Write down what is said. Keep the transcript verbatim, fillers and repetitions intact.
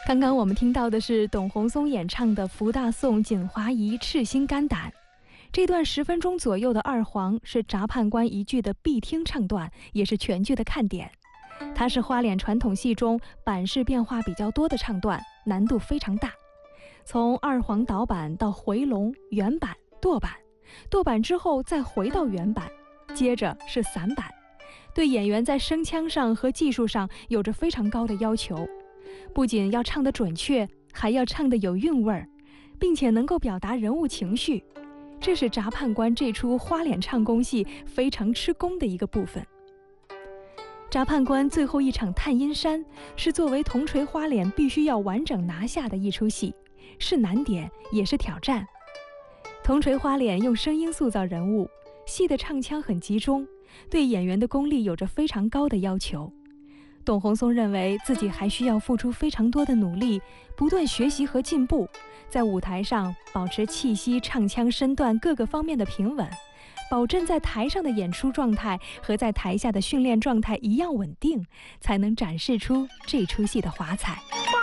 刚刚我们听到的是董宏松演唱的福大颂锦华仪赤心肝胆。这段十分钟左右的二黄是札判官一剧的必听唱段，也是全剧的看点。它是花脸传统戏中板式变化比较多的唱段，难度非常大。从二黄倒板到回笼、原板、剁板，剁板之后再回到原板，接着是散板，对演员在声腔上和技术上有着非常高的要求。不仅要唱得准确，还要唱得有韵味儿，并且能够表达人物情绪，这是札判官这出花脸唱功戏非常吃功的一个部分。札判官最后一场探阴山是作为铜锤花脸必须要完整拿下的一出戏，是难点也是挑战。铜锤花脸用声音塑造人物，戏的唱腔很集中，对演员的功力有着非常高的要求。董宏松认为自己还需要付出非常多的努力，不断学习和进步，在舞台上保持气息、唱腔、身段各个方面的平稳，保证在台上的演出状态和在台下的训练状态一样稳定，才能展示出这出戏的华彩。